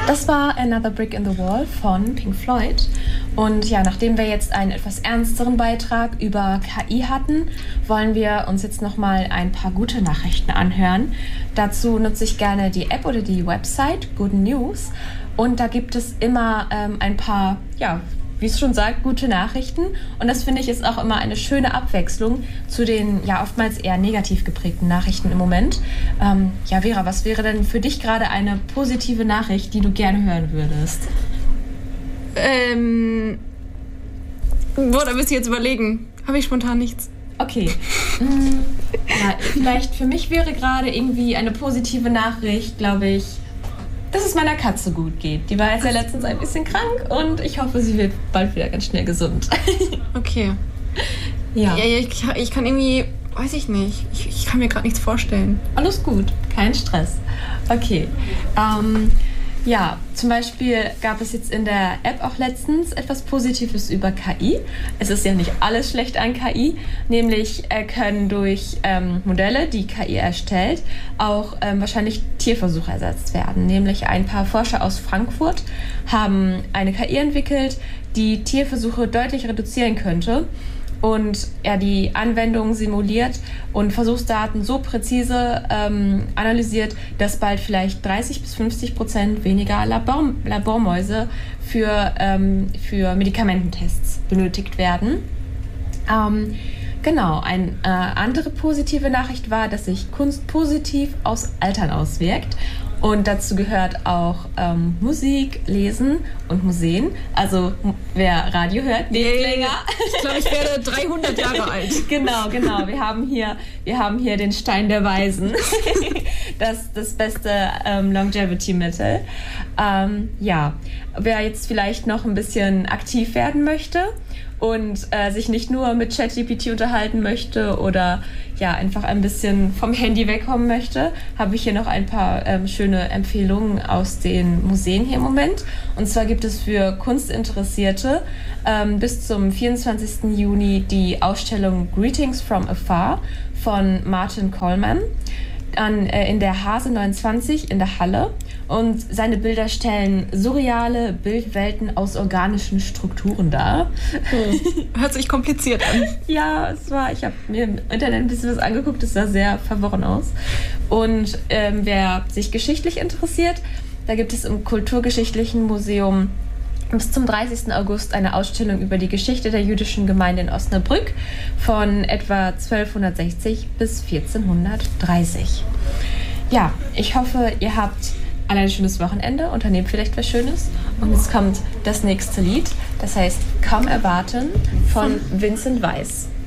Das war Another Brick in the Wall von Pink Floyd. Und ja, nachdem wir jetzt einen etwas ernsteren Beitrag über KI hatten, wollen wir uns jetzt nochmal ein paar gute Nachrichten anhören. Dazu nutze ich gerne die App oder die Website Good News. Und da gibt es immer ein paar, ja, wie es schon sagt, gute Nachrichten. Und das finde ich ist auch immer eine schöne Abwechslung zu den ja oftmals eher negativ geprägten Nachrichten im Moment. Ja, Vera, was wäre denn für dich gerade eine positive Nachricht, die du gerne hören würdest? Boah, da müsst ihr jetzt überlegen. Habe ich spontan nichts. Okay. Ja, vielleicht für mich wäre gerade irgendwie eine positive Nachricht, glaube ich, dass es meiner Katze gut geht. Die war jetzt ja letztens ein bisschen krank und ich hoffe, sie wird bald wieder ganz schnell gesund. Okay. Ja, ich kann irgendwie, weiß ich nicht, ich kann mir gerade nichts vorstellen. Alles gut, kein Stress. Okay. Ja, zum Beispiel gab es jetzt in der App auch letztens etwas Positives über KI. Es ist ja nicht alles schlecht an KI, nämlich können durch Modelle, die KI erstellt, auch wahrscheinlich Tierversuche ersetzt werden. Nämlich ein paar Forscher aus Frankfurt haben eine KI entwickelt, die Tierversuche deutlich reduzieren könnte und er die Anwendung simuliert und Versuchsdaten so präzise analysiert, dass bald vielleicht 30-50% weniger Labormäuse für Medikamententests benötigt werden. Genau, eine andere positive Nachricht war, dass sich Kunst positiv aufs Altern auswirkt. Und dazu gehört auch Musik, Lesen und Museen. Also wer Radio hört, lebt länger. Ich glaube, ich werde 300 Jahre alt. Genau. Wir haben hier den Stein der Weisen. Das beste Longevity-Mittel. Ja, wer jetzt vielleicht noch ein bisschen aktiv werden möchte und sich nicht nur mit ChatGPT unterhalten möchte oder ja einfach ein bisschen vom Handy wegkommen möchte, habe ich hier noch ein paar schöne Empfehlungen aus den Museen hier im Moment. Und zwar gibt es für Kunstinteressierte bis zum 24. Juni die Ausstellung Greetings from Afar von Martin Coleman in der Hase 29 in der Halle. Und seine Bilder stellen surreale Bildwelten aus organischen Strukturen dar. Hört sich kompliziert an. Ja, ich habe mir im Internet ein bisschen was angeguckt, das sah sehr verworren aus. Und wer sich geschichtlich interessiert, da gibt es im Kulturgeschichtlichen Museum bis zum 30. August eine Ausstellung über die Geschichte der jüdischen Gemeinde in Osnabrück von etwa 1260 bis 1430. Ja, ich hoffe, ihr habt ein schönes Wochenende, unternehmt vielleicht was Schönes. Und jetzt kommt das nächste Lied, das heißt Kaum erwarten von Vincent Weiss.